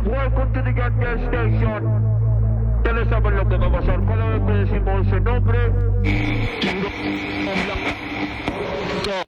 Welcome to the gas station. Tell us about lo que va a pasar. Cada vez que decimos